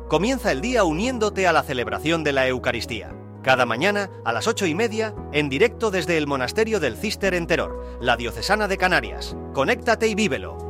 Comienza el día uniéndote a la celebración de la Eucaristía. Cada mañana, a las 8:30, en directo desde el Monasterio del Císter en Teror, la Diocesana de Canarias. Conéctate y vívelo.